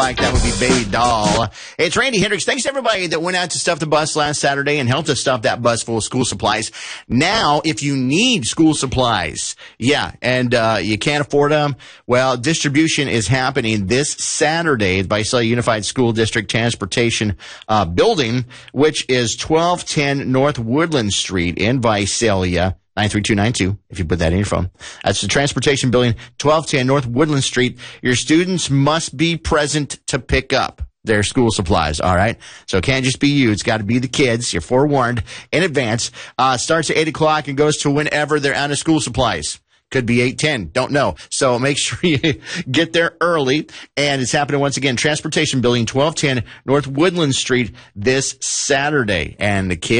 like that would be Baby Doll. Hey, it's Randy Hendricks. Thanks to everybody that went out to stuff the bus last Saturday and helped us stuff that bus full of school supplies. Now, if you need school supplies, and you can't afford them, well, distribution is happening this Saturday at Visalia Unified School District Transportation Building, which is 1210 North Woodland Street in Visalia. 93292, if you put that in your phone. That's the Transportation Building, 1210 North Woodland Street. Your students must be present to pick up their school supplies, all right? So it can't just be you. It's got to be the kids. You're forewarned in advance. Starts at 8 o'clock and goes to whenever they're out of school supplies. Could be 8:10. Don't know. So make sure you get there early. And it's happening once again, Transportation Building, 1210 North Woodland Street this Saturday. And the kids